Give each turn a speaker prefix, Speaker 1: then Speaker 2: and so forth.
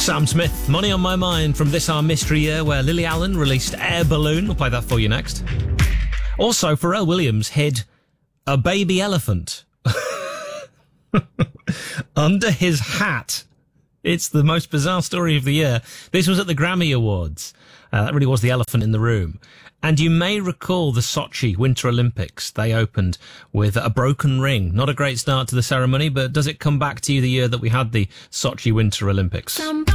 Speaker 1: Sam Smith, Money on My Mind from this our mystery year where Lily Allen released Air Balloon. We'll play that for you next. Also, Pharrell Williams hid a baby elephant under his hat. It's the most bizarre story of the year. This was at the Grammy Awards. That really was the elephant in the room. And you may recall the Sochi Winter Olympics. They opened with a broken ring. Not a great start to the ceremony, but does it come back to you the year that we had the Sochi Winter Olympics?